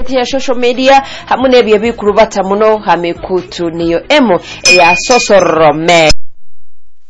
ya social media hamune bye bikurubata muno hamekutu niyo emo ya sosorome